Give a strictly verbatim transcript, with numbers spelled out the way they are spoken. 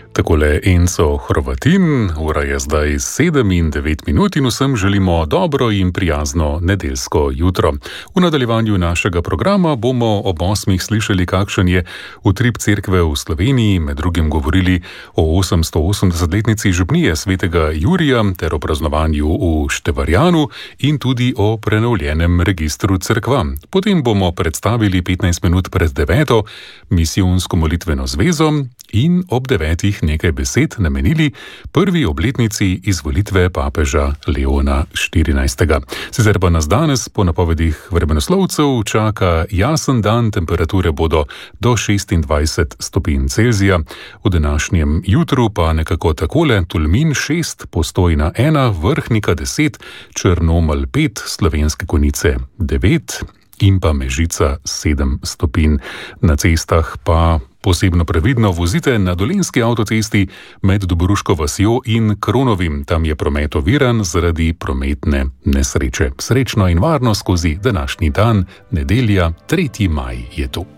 Takole Enzo Hrvatin, ura je zdaj sedem in devet minut in vsem želimo dobro in prijazno nedeljsko jutro. V nadaljevanju našega programa bomo ob osmih slišali, kakšen je utrip cerkve v Sloveniji, med drugim govorili o osemstoosemdesetletnici župnije svetega Jurija ter o praznovanju v Števarjanu in tudi o prenovljenem registru cerkva. Potem bomo predstavili petnajst minut pred deveto misijonsko molitveno zvezo in ob devetih nekaj besed namenili prvi obletnici izvolitve papeža Leona štirinajstega. Sicer pa nas danes po napovedih vremenoslovcev čaka jasen dan, temperature bodo do šestindvajset stopinj Celzija. V današnjem jutru pa nekako takole: Tolmin šest, Postojna ena, Vrhnika deset, Črnomelj pet, Slovenske Konjice devet in pa Mežica sedem stopinj. Na cestah pa posebno previdno vozite na Dolenjski avtocesti med Dobruško vasjo in Kronovim. Tam je promet oviran zaradi prometne nesreče. Srečno in varno skozi današnji dan, nedelja, tretji maj je tu.